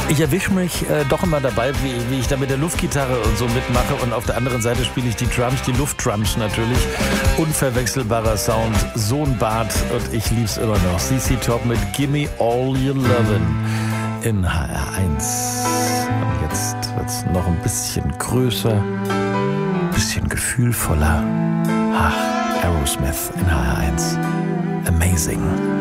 Ich erwische mich doch immer dabei, wie ich da mit der Luftgitarre und so mitmache und auf der anderen Seite spiele ich die Drums, die Luftdrums natürlich. Unverwechselbarer Sound, so ein Bart und ich lieb's immer noch. CC Top mit Gimme All Your Lovin' in HR1. Und jetzt wird's noch ein bisschen größer, ein bisschen gefühlvoller. Aerosmith in HR1. Amazing.